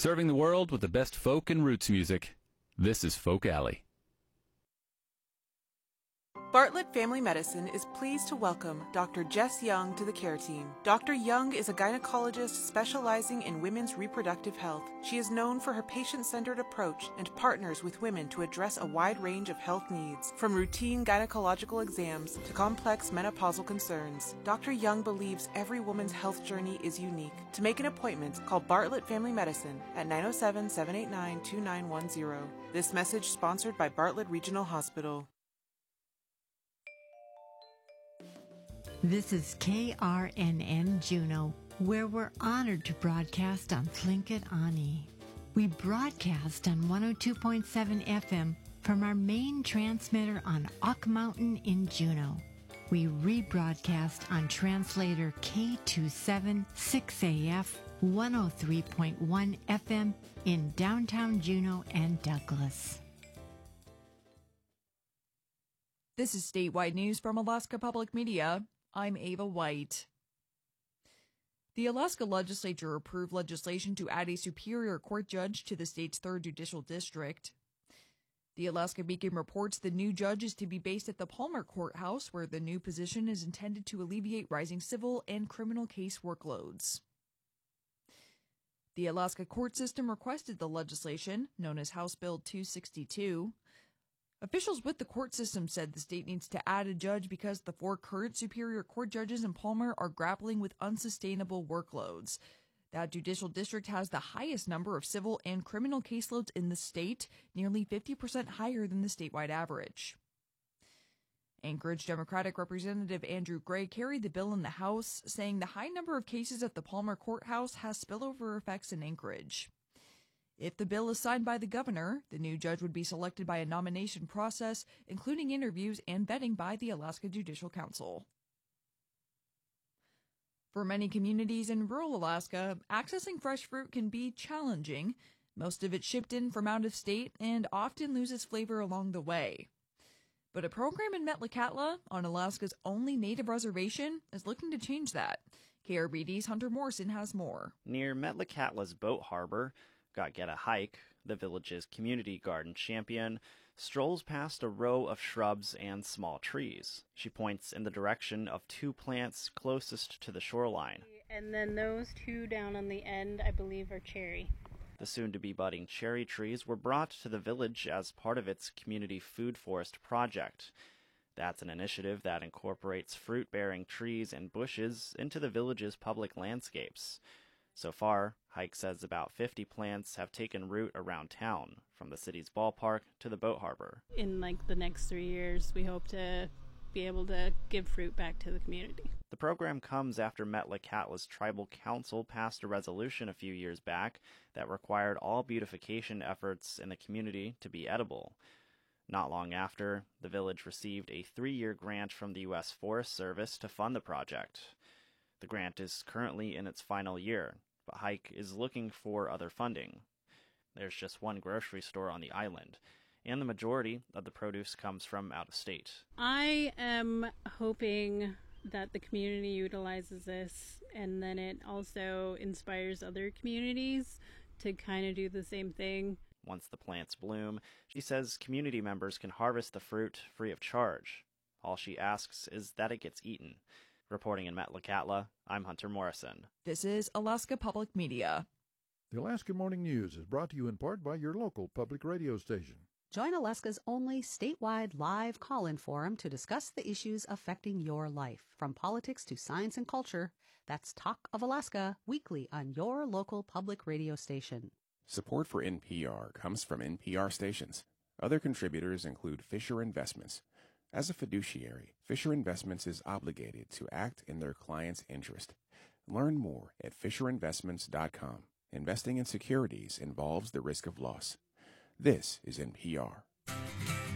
Serving the world with the best folk and roots music. This is Folk Alley. Bartlett Family Medicine is pleased to welcome Dr. Jess Young to the care team. Dr. Young is a gynecologist specializing in women's reproductive health. She is known for her patient-centered approach and partners with women to address a wide range of health needs, from routine gynecological exams to complex menopausal concerns. Dr. Young believes every woman's health journey is unique. To make an appointment, call Bartlett Family Medicine at 907-789-2910. This message sponsored by Bartlett Regional Hospital. This is KRNN Juneau, where we're honored to broadcast on Tlingit Ani. We broadcast on 102.7 FM from our main transmitter on Ock Mountain in Juneau. We rebroadcast on translator K276AF 103.1 FM in downtown Juneau and Douglas. This is statewide news from Alaska Public Media. I'm Ava White. The Alaska Legislature approved legislation to add a Superior Court judge to the state's 3rd Judicial District. The Alaska Beacon reports the new judge is to be based at the Palmer Courthouse, where the new position is intended to alleviate rising civil and criminal case workloads. The Alaska court system requested the legislation, known as House Bill 262. Officials with the court system said the state needs to add a judge because the 4 current Superior Court judges in Palmer are grappling with unsustainable workloads. That judicial district has the highest number of civil and criminal caseloads in the state, nearly 50% higher than the statewide average. Anchorage Democratic Representative Andrew Gray carried the bill in the House, saying the high number of cases at the Palmer Courthouse has spillover effects in Anchorage. If the bill is signed by the governor, the new judge would be selected by a nomination process, including interviews and vetting by the Alaska Judicial Council. For many communities in rural Alaska, accessing fresh fruit can be challenging. Most of it shipped in from out of state and often loses flavor along the way. But a program in Metlakatla, on Alaska's only native reservation, is looking to change that. KRBD's Hunter Morrison has more. Near Metlakatla's boat harbor, Get a Hike, the village's community garden champion, strolls past a row of shrubs and small trees. She points in the direction of 2 plants closest to the shoreline. And then those 2 down on the end, I believe, are cherry. The soon-to-be budding cherry trees were brought to the village as part of its community food forest project. That's an initiative that incorporates fruit-bearing trees and bushes into the village's public landscapes. So far, Hike says about 50 plants have taken root around town, from the city's ballpark to the boat harbor. In the next 3 years, we hope to be able to give fruit back to the community. The program comes after Metlakatla's tribal council passed a resolution a few years back that required all beautification efforts in the community to be edible. Not long after, the village received a 3-year grant from the U.S. Forest Service to fund the project. The grant is currently in its final year, but Hike is looking for other funding. There's just one grocery store on the island, and the majority of the produce comes from out of state. I am hoping that the community utilizes this, and then it also inspires other communities to kind of do the same thing. Once the plants bloom, she says community members can harvest the fruit free of charge. All she asks is that it gets eaten. Reporting in Metlakatla, I'm Hunter Morrison. This is Alaska Public Media. The Alaska Morning News is brought to you in part by your local public radio station. Join Alaska's only statewide live call-in forum to discuss the issues affecting your life. From politics to science and culture, that's Talk of Alaska, weekly on your local public radio station. Support for NPR comes from NPR stations. Other contributors include Fisher Investments. As a fiduciary, Fisher Investments is obligated to act in their client's interest. Learn more at FisherInvestments.com. Investing in securities involves the risk of loss. This is NPR.